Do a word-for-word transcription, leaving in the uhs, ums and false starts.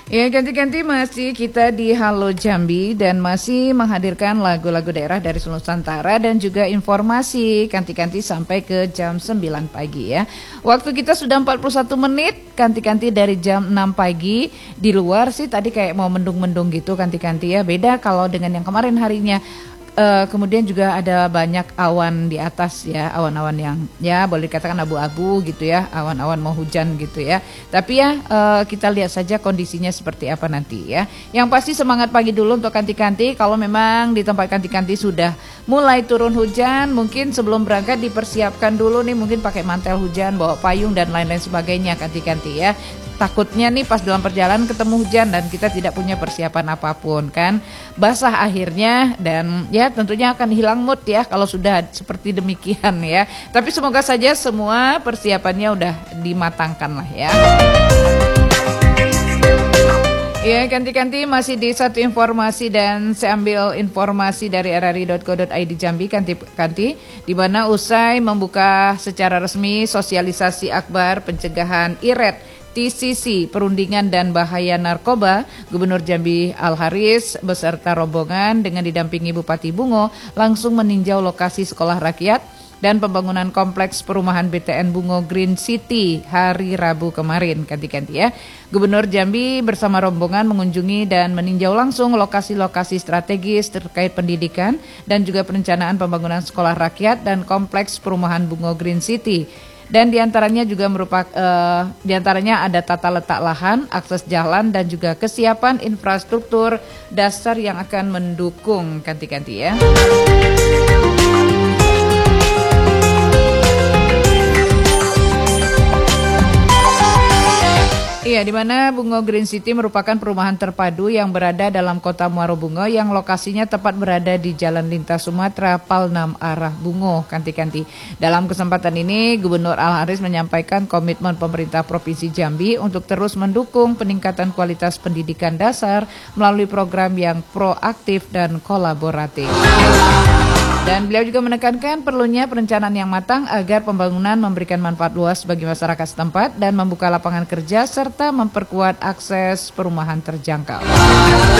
Ya, ganti-ganti masih kita di Halo Jambi dan masih menghadirkan lagu-lagu daerah dari seluruh Nusantara dan juga informasi ganti-ganti sampai ke jam sembilan pagi ya. Waktu kita sudah empat puluh satu menit, ganti-ganti dari jam enam pagi. Di luar sih tadi kayak mau mendung-mendung gitu ganti-ganti ya. Beda kalau dengan yang kemarin harinya. Uh, kemudian juga ada banyak awan di atas ya, awan-awan yang ya boleh dikatakan abu-abu gitu ya, awan-awan mau hujan gitu ya. Tapi ya uh, kita lihat saja kondisinya seperti apa nanti ya. Yang pasti semangat pagi dulu untuk kanti-kanti. Kalau memang di tempat kanti-kanti sudah mulai turun hujan, mungkin sebelum berangkat dipersiapkan dulu nih, mungkin pakai mantel hujan, bawa payung dan lain-lain sebagainya kanti-kanti ya. Takutnya nih pas dalam perjalanan ketemu hujan dan kita tidak punya persiapan apapun kan, basah akhirnya dan ya tentunya akan hilang mood ya kalau sudah seperti demikian ya. Tapi semoga saja semua persiapannya udah dimatangkan lah ya. Ya, ganti-ganti masih di satu informasi dan saya ambil informasi dari r r i dot co dot i d Jambi ganti-ganti, di mana usai membuka secara resmi sosialisasi akbar pencegahan I R E T T C C, perundingan dan bahaya narkoba, Gubernur Jambi Al-Haris beserta rombongan dengan didampingi Bupati Bungo langsung meninjau lokasi sekolah rakyat dan pembangunan kompleks perumahan B T N Bungo Green City hari Rabu kemarin ganti-ganti ya. Gubernur Jambi bersama rombongan mengunjungi dan meninjau langsung lokasi-lokasi strategis terkait pendidikan dan juga perencanaan pembangunan sekolah rakyat dan kompleks perumahan Bungo Green City. Dan diantaranya juga merupakan uh, diantaranya ada tata letak lahan, akses jalan dan juga kesiapan infrastruktur dasar yang akan mendukung ganti-ganti ya. Iya, di mana Bungo Green City merupakan perumahan terpadu yang berada dalam kota Muaro Bungo yang lokasinya tepat berada di Jalan Lintas Sumatera Palnam arah Bungo ganti-ganti. Dalam kesempatan ini, Gubernur Al-Haris menyampaikan komitmen pemerintah Provinsi Jambi untuk terus mendukung peningkatan kualitas pendidikan dasar melalui program yang proaktif dan kolaboratif. Dan beliau juga menekankan perlunya perencanaan yang matang agar pembangunan memberikan manfaat luas bagi masyarakat setempat dan membuka lapangan kerja serta memperkuat akses perumahan terjangkau.